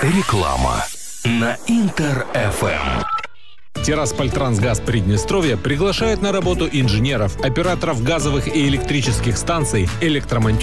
Реклама на Интер-ФМ. Тираспольтрансгаз Приднестровья приглашает на работу инженеров, операторов газовых и электрических станций, электромонтёров,